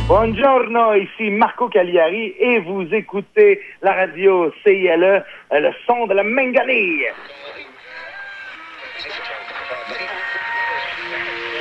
Buongiorno, ici Marco Cagliari et vous écoutez la radio CILE, le son de la Mengani.